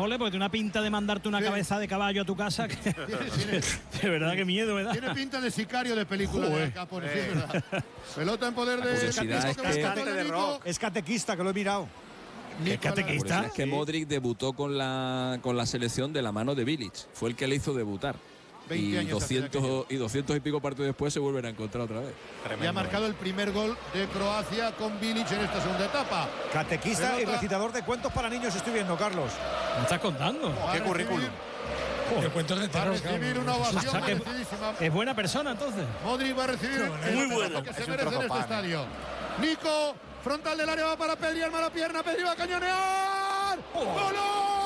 Pole, porque tiene una pinta de mandarte una cabeza de caballo a tu casa. Que de verdad, que miedo me da. Tiene pinta de sicario de película de Capone, sí, es verdad. Pelota en poder de es catequista, que lo he mirado. ¿Qué catequista? Es que Modric debutó con la selección de la mano de Bilic. Fue el que le hizo debutar. Y 200 y pico partidos después se vuelven a encontrar otra vez. Y ha marcado el primer gol de Croacia con Bilic en esta segunda etapa. Catequista y recitador de cuentos para niños estoy viendo, Carlos. ¿Me estás contando? ¿Qué currículum? De cuentos de terror. Va a recibir una ovación merecidísima. Es buena persona, entonces. Modric va a recibir muy bueno que se merece en este estadio. Nico, frontal del área, va para Pedri, arma la pierna, Pedri va a cañonear. ¡Golo!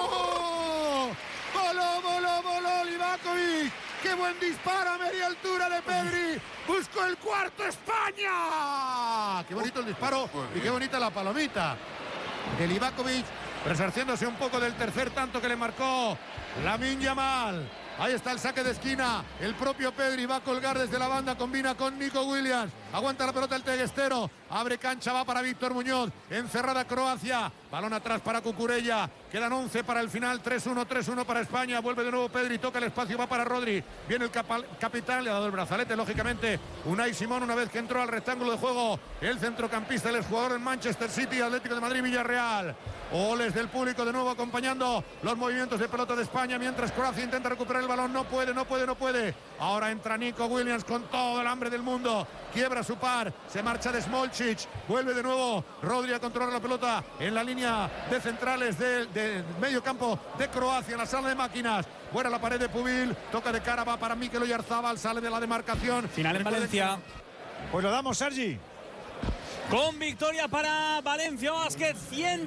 ¡Voló Livakovic! ¡Qué buen disparo a media altura de Pedri! ¡Buscó el cuarto España! ¡Qué bonito el disparo y qué bonita la palomita de Livakovic, resarciéndose un poco del tercer tanto que le marcó Lamine Yamal! Ahí está el saque de esquina. El propio Pedri va a colgar desde la banda. Combina con Nico Williams. Aguanta la pelota el teguestero. Abre cancha, va para Víctor Muñoz. Encerrada Croacia. Balón atrás para Cucurella. Quedan 11 para el final. 3-1 para España. Vuelve de nuevo Pedri. Toca el espacio, va para Rodri. Viene el capitán. Le ha dado el brazalete, lógicamente. Unai Simón, una vez que entró al rectángulo de juego. El centrocampista, el exjugador en Manchester City, Atlético de Madrid, Villarreal. Goles del público de nuevo acompañando los movimientos de pelota de España. Mientras Croacia intenta recuperar el balón. No puede. Ahora entra Nico Williams con todo el hambre del mundo. Quiebra su par. Se marcha de Smolcic. Vuelve de nuevo Rodri a controlar la pelota en la línea de centrales de medio campo de Croacia, en la sala de máquinas. Fuera la pared de Pubil. Toca de cara, va para Mikel Oyarzabal. Sale de la demarcación. Final en Valencia. Pues lo damos, Sergi. Con victoria para Valencia Basket,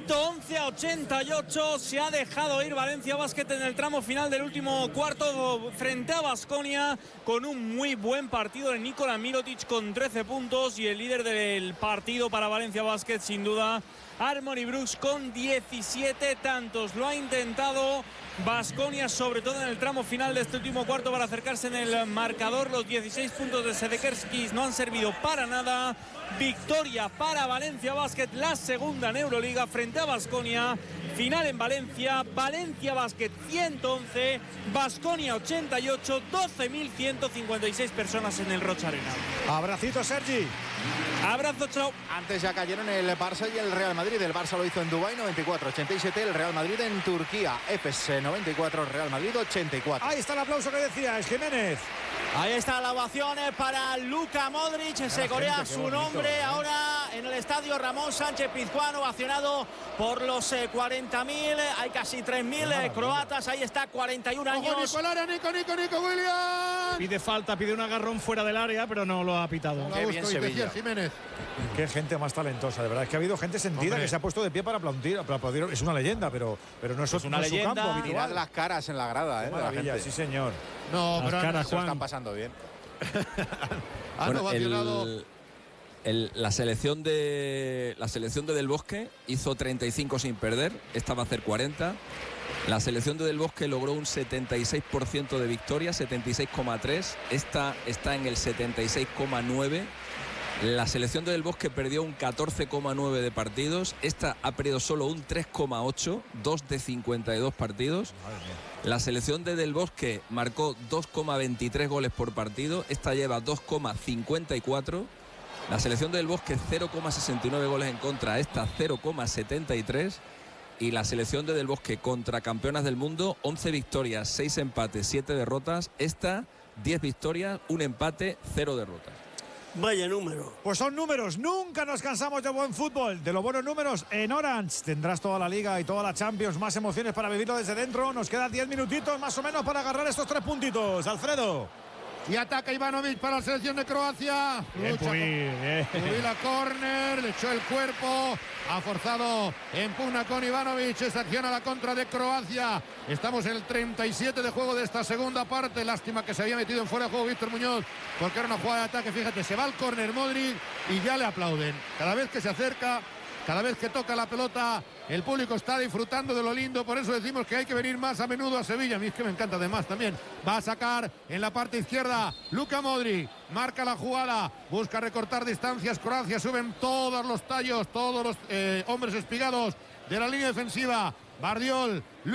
111-88. Se ha dejado ir Valencia Basket en el tramo final del último cuarto frente a Baskonia, con un muy buen partido de Nikola Mirotic con 13 puntos, y el líder del partido para Valencia Basket, sin duda, Harmony Brooks, con 17 tantos. Lo ha intentado Baskonia, sobre todo en el tramo final de este último cuarto, para acercarse en el marcador. Los 16 puntos de Sedekerskis no han servido para nada. Victoria para Valencia Basket, la segunda en Euroliga frente a Baskonia. Final en Valencia. Valencia Basket 111, Baskonia 88, 12.156 personas en el Rocha Arena. Abracito, Sergi. Abrazo, chao. Antes ya cayeron el Barça y el Real Madrid. El Barça lo hizo en Dubái, 94-87. El Real Madrid en Turquía, Efes 94, Real Madrid 84. Ahí está el aplauso que decías, Jiménez. Ahí está la ovación para Luka Modric. Se corea su nombre ahora en el estadio Ramón Sánchez Pizjuán, ovacionado por los 40.000. Hay casi 3.000 croatas. Ahí está, 41 años. Nico Williams. Pide falta, pide un agarrón fuera del área, pero no lo ha pitado. Qué bien Sevilla. Jiménez. Qué gente más talentosa, de verdad. Es que ha habido gente sentida que se ha puesto de pie para aplaudir. Es una leyenda, pero no es una leyenda. Su campo habitual. Mirad las caras en la grada, de la gente. Sí, señor. No, las pero caras, se lo están pasando bien. La selección de Del Bosque hizo 35 sin perder. Esta va a hacer 40. La selección de Del Bosque logró un 76% de victoria, 76,3. Esta está en el 76,9. La selección de Del Bosque perdió un 14,9 de partidos. Esta ha perdido solo un 3,8, 2 de 52 partidos. La selección de Del Bosque marcó 2,23 goles por partido. Esta lleva 2,54. La selección de Del Bosque 0,69 goles en contra. Esta 0,73. Y la selección de Del Bosque, contra campeonas del mundo, 11 victorias, 6 empates, 7 derrotas. Esta 10 victorias, 1 empate, 0 derrotas. Vaya número. Pues son números, nunca nos cansamos de buen fútbol, de los buenos números en Orange. Tendrás toda la Liga y toda la Champions, más emociones para vivirlo desde dentro. Nos quedan 10 minutitos más o menos para agarrar estos 3 puntitos. Alfredo. Y ataca Ivanovic para la selección de Croacia. Pubil a córner, le echó el cuerpo, ha forzado, empuna con Ivanovic. Esa acción a la contra de Croacia. Estamos en el 37 de juego de esta segunda parte. Lástima que se había metido en fuera de juego Víctor Muñoz, porque era una jugada de ataque. Fíjate, se va al córner Modric y ya le aplauden. Cada vez que se acerca, cada vez que toca la pelota, el público está disfrutando de lo lindo. Por eso decimos que hay que venir más a menudo a Sevilla. A mí es que me encanta además también. Va a sacar en la parte izquierda Luka Modric. Marca la jugada. Busca recortar distancias. Croacia, suben todos los tallos, todos los hombres espigados de la línea defensiva. Bardiol.